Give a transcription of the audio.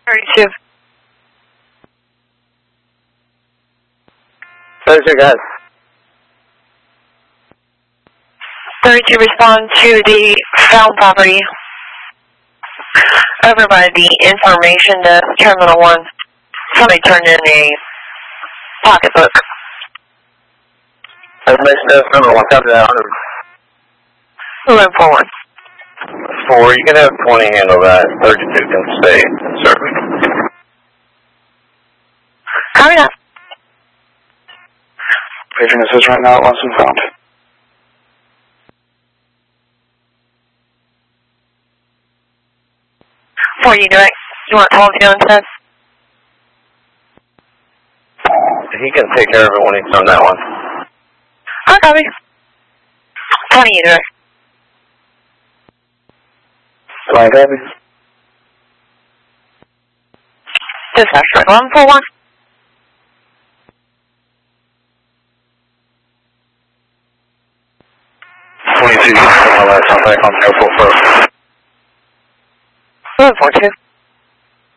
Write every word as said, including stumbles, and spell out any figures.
thirty-two. thirty-two, guys. thirty-two, respond to the found property. Over by the information desk, Terminal one. Somebody turned in a pocketbook. Information desk, number one, copy that, one hundred. Room four one. Four, you can have twenty handle that. thirty-two can stay in service. Copy that. Paging assist right now, lost and found. Four, you do it. You want twelve to go instead? He can take care of it when he's done that one. I'll copy. twenty, you do it. Fine, copy. Dispatch, one four one. twenty-two, you can my last contact on airport first. Room four two.